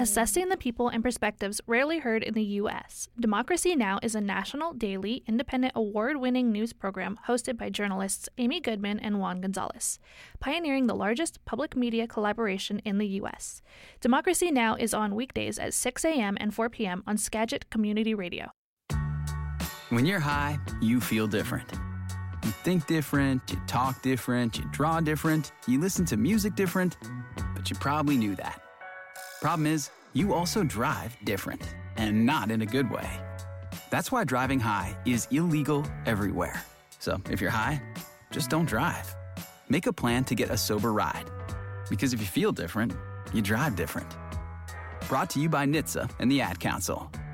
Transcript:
Assessing the people and perspectives rarely heard in the U.S., Democracy Now! Is a national, daily, independent, award-winning news program hosted by journalists Amy Goodman and Juan Gonzalez, pioneering the largest public media collaboration in the U.S. Democracy Now! Is on weekdays at 6 a.m. and 4 p.m. on Skagit Community Radio. When you're high, you feel different. You think different, you talk different, you draw different, you listen to music different, but you probably knew that. Problem is, you also drive different, and not in a good way. That's why driving high is illegal everywhere. So if you're high, just don't drive. Make a plan to get a sober ride. Because if you feel different, you drive different. Brought to you by NHTSA and the Ad Council.